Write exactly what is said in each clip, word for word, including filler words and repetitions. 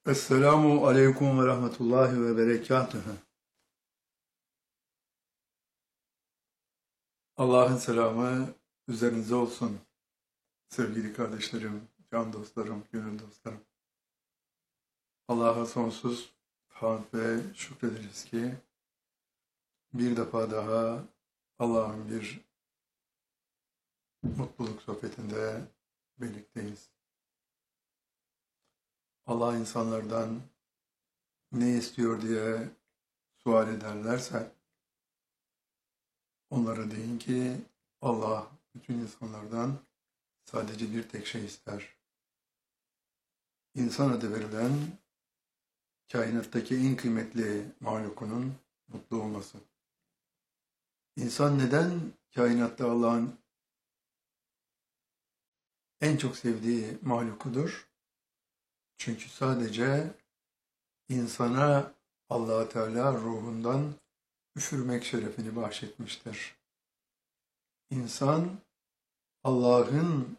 Esselamu aleyküm ve rahmetullahi ve berekatuhu. Allah'ın selamı üzerinize olsun. Sevgili kardeşlerim, can dostlarım, gönül dostlarım. Allah'a sonsuz hamd ve şükrederiz ki bir defa daha Allah'ın bir mutluluk sohbetinde birlikteyiz. Allah insanlardan ne istiyor diye sual ederlerse onlara deyin ki Allah bütün insanlardan sadece bir tek şey ister. İnsan adı verilen kainattaki en kıymetli mahlukunun mutlu olması. İnsan neden kainatta Allah'ın en çok sevdiği mahlukudur? Çünkü sadece insana Allah Teala ruhundan üfürmek şerefini bahşetmiştir. İnsan Allah'ın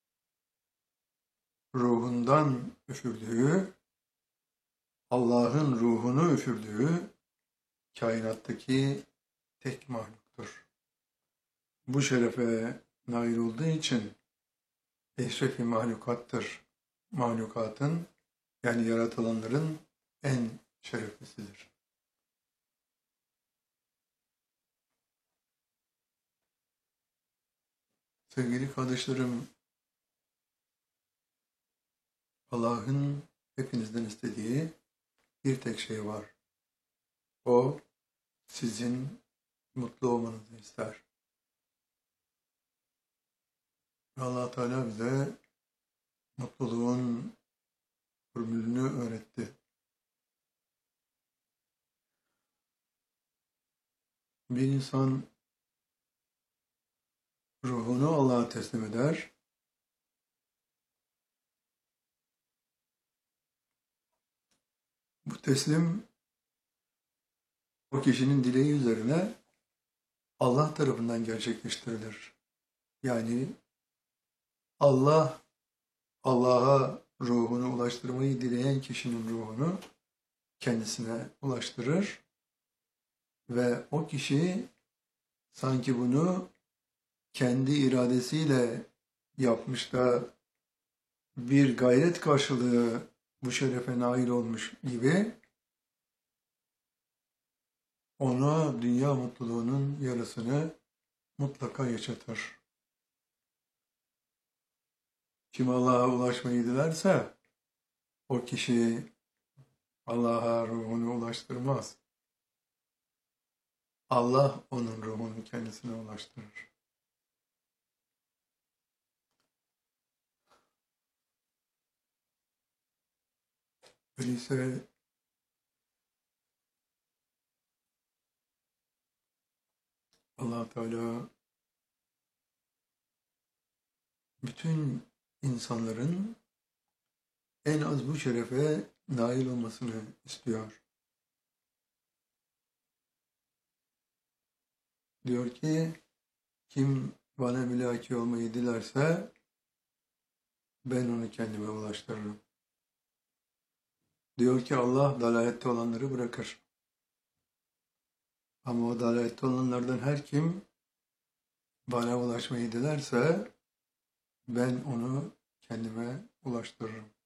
ruhundan üfürdüğü, Allah'ın ruhunu üfürdüğü kainattaki tek mahluktur. Bu şerefe nail olduğu için eşrefi mahlukattır. Mahlukatın yani yaratılanların en şereflisidir. Sevgili kardeşlerim, Allah'ın hepinizden istediği bir tek şey var. O sizin mutlu olmanızı ister. Allah Teala bize mutluluğun formülünü öğretti. Bir insan ruhunu Allah'a teslim eder. Bu teslim o kişinin dileği üzerine Allah tarafından gerçekleştirilir. Yani Allah, Allah'a ruhunu ulaştırmayı dileyen kişinin ruhunu kendisine ulaştırır ve o kişi sanki bunu kendi iradesiyle yapmış da bir gayret karşılığı bu şerefe nail olmuş gibi ona dünya mutluluğunun yarısını mutlaka yaşatır. Kim Allah'a ulaşmayı dilerse o kişi Allah'a ruhunu ulaştırmaz. Allah onun ruhunu kendisine ulaştırır. Öyleyse Allah Teala bütün insanların en az bu şerefe nail olmasını istiyor. Diyor ki, kim bana mülaki olmayı dilerse ben onu kendime ulaştırırım. Diyor ki Allah dalalette olanları bırakır. Ama o dalalette olanlardan her kim bana ulaşmayı dilerse ben onu kendime ulaştırırım.